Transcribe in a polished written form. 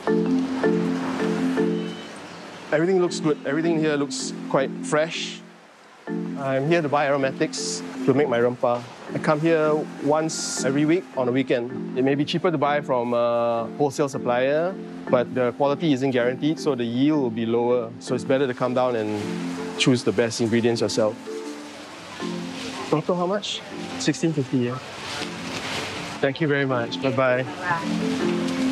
Everything looks good. Everything here looks quite fresh. I'm here to buy aromatics to make my rempah. I come here once every week on a weekend. It may be cheaper to buy from a wholesale supplier, but the quality isn't guaranteed, so the yield will be lower. So it's better to come down and choose the best ingredients yourself. Total how much? $16.50, yeah. Thank you very much. Bye-bye.